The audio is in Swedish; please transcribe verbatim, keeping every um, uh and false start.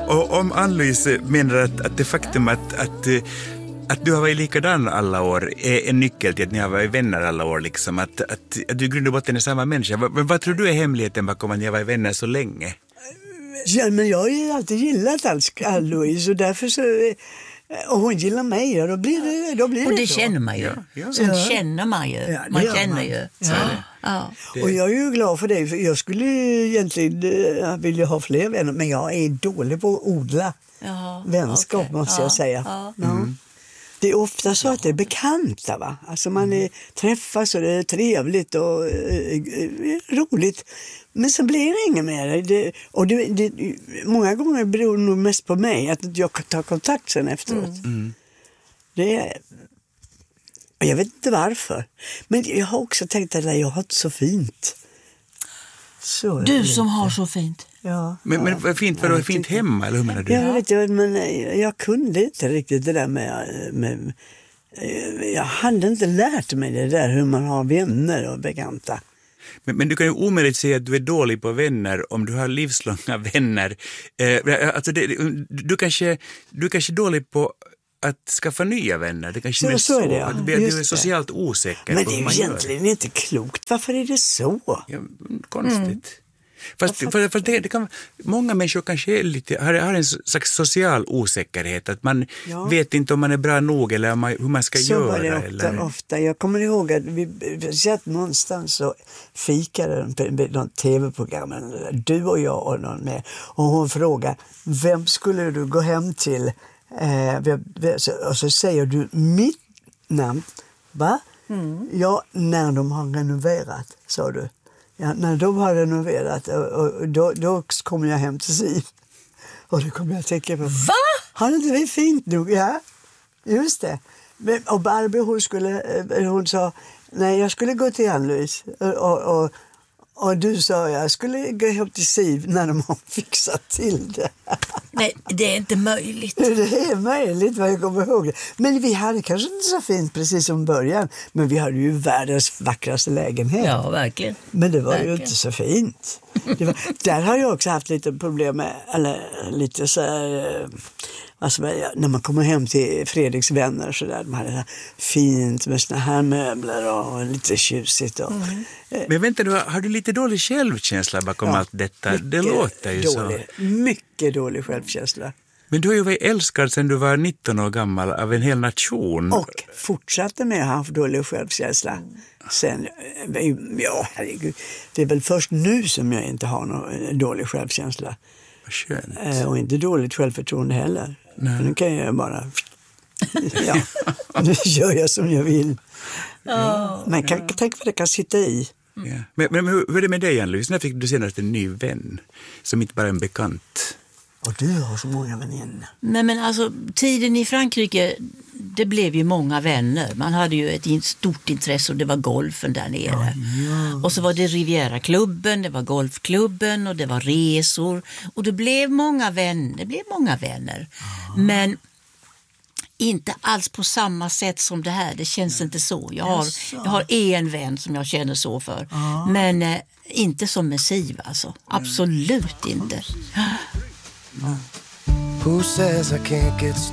och om Ann-Louise menar att, att det faktum att, att, att du har varit likadan alla år är en nyckel till att ni har varit vänner alla år, liksom, att, att, att du i grund och botten är samma människa. Men vad tror du är hemligheten bakom att ni har varit vänner så länge? Ja, men jag har ju alltid gillat Ann-Louise och därför så... Och hon gillar mig och då blir det, då blir och det, det känner man ju. Ja, ja. Sen ja. känner man ju. Ja, man känner man. ju. Ja. Ja. Ja. Och jag är ju glad för det. För jag skulle egentligen vilja ha fler vänner. Men jag är dålig på att odla ja, vänskap okay. måste ja. jag säga. Ja. Ja. Mm. Det är ofta så att det är bekanta, va? Alltså man är, träffas och det är trevligt och eh, roligt. Men så blir det inget mer. Det, och det, det, många gånger beror det nog mest på mig att jag tar kontakt sen efteråt. Mm. Mm. Det är, jag vet inte varför. Men jag har också tänkt att jag har inte så fint. Så du som har så fint. Ja, men, men vad fint, för det är fint hemma, eller hur menar du? Jag vet, jag, men jag kunde inte riktigt det där med, med... Jag hade inte lärt mig det där hur man har vänner och bekanta. Men, men du kan ju omöjligt säga att du är dålig på vänner om du har livslånga vänner. Eh, alltså det, du, kanske, du är kanske dålig på att skaffa nya vänner. Det kanske så, är så så. Är det, ja. Att du är socialt osäker. Men det är ju egentligen inte klokt. Varför är det så? Ja, konstigt. Mm. Fast, för, för det, det kan, många människor kanske är lite, har, har en slags social osäkerhet. Att man ja. vet inte om man är bra nog eller man, hur man ska så göra. Så var det ofta, eller? ofta. Jag kommer ihåg att vi, vi satt någonstans så fikade på någon tv-program. Du och jag och någon med. Och hon frågade, vem skulle du gå hem till? Eh, och så säger du mitt namn. Va? Mm. Ja, när de har renoverat, sa du. Ja, när de har renoverat och, och då, då kommer jag hem till Siv. Och då kommer jag tänka på... Va? Har inte det fint nog? Ja, just det. Men, och Barbie, hon, skulle, hon sa... Nej, jag skulle gå till Ann-Louise. Och, och, och du sa, jag skulle gå hem till Siv när de har fixat till det. Nej, det är inte möjligt. Det är möjligt, vad jag kommer ihåg. Men vi hade kanske inte så fint precis som början. Men vi hade ju världens vackraste lägenhet. Ja, verkligen. Men det var verkligen. ju inte så fint. Det var, där har jag också haft lite problem med, eller lite så här, alltså när man kommer hem till Fredriks vänner så där, de hade det fint med såna här möbler och lite tjusigt. Och, mm. eh, Men vänta, du, har du lite dålig självkänsla bakom ja, allt detta? Det låter ju dålig, så. Mycket dålig självkänsla. Men du har ju varit älskad sedan du var nitton år gammal av en hel nation. Och fortsatte med att ha haft dålig självkänsla. Sen, ja herregud, det är väl först nu som jag inte har någon dålig självkänsla. Vad skönt. Och inte dåligt självförtroende heller. Nej. Nu kan jag bara, ja, nu gör jag som jag vill. Oh, men kan, ja. tänk vad det kan sitta i. Ja. Men, men hur, hur är det med dig, Ann-Louise? När fick du senast en ny vän som inte bara är en bekant? Och du har så många vänner. Nej, men alltså tiden i Frankrike, det blev ju många vänner. Man hade ju ett stort intresse och det var golfen där nere. Ja, ja. Och så var det Riviera-klubben, det var golfklubben och det var resor. Och det blev många vänner, det blev många vänner. Ja. Men inte alls på samma sätt som det här. Det känns inte så. Jag har, jag har en vän som jag känner så för. Ja. Men eh, inte som med Siv alltså. Absolut inte. Who says I can't get